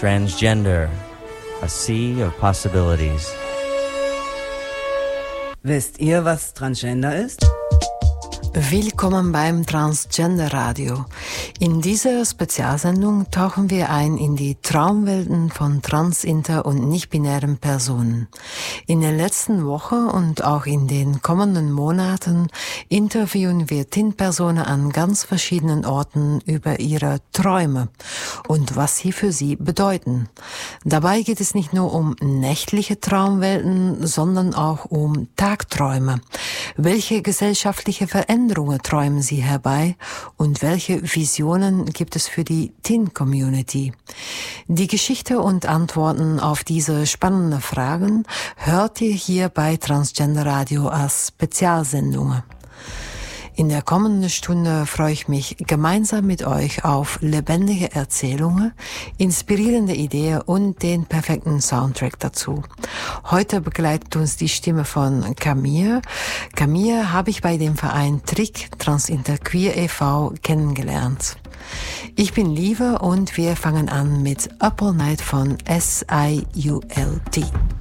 Transgender, a sea of possibilities. Wisst ihr, was Transgender ist? Willkommen beim Transgender Radio. In dieser Spezialsendung tauchen wir ein in die Traumwelten von trans-, inter- und nicht-binären Personen. In der letzten Woche und auch in den kommenden Monaten interviewen wir TIN-Personen an ganz verschiedenen Orten über ihre Träume und was sie für sie bedeuten. Dabei geht es nicht nur um nächtliche Traumwelten, sondern auch um Tagträume. Welche gesellschaftliche Veränderungen träumen Sie herbei und welche Visionen gibt es für die TIN-Community? Die Geschichte und Antworten auf diese spannenden Fragen hört ihr hier bei Transgender Radio als Spezialsendungen. In der kommenden Stunde freue ich mich gemeinsam mit euch auf lebendige Erzählungen, inspirierende Ideen und den perfekten Soundtrack dazu. Heute begleitet uns die Stimme von Camille. Camille habe ich bei dem Verein TRIC, Transinterqueer e.V. kennengelernt. Ich bin Lieve und wir fangen an mit Up All Night von SIULT.